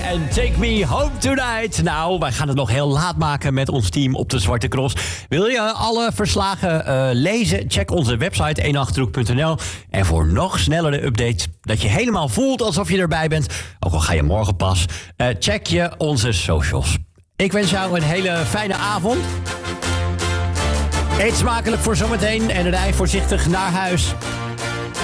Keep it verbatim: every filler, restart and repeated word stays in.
en Take Me Home Tonight. Nou, wij gaan het nog heel laat maken met ons team op de Zwarte Cross. Wil je alle verslagen uh, lezen? Check onze website eenenachtig punt n l. En voor nog snellere updates, dat je helemaal voelt alsof je erbij bent, ook al ga je morgen pas, uh, check je onze socials. Ik wens jou een hele fijne avond. Eet smakelijk voor zometeen en rij voorzichtig naar huis.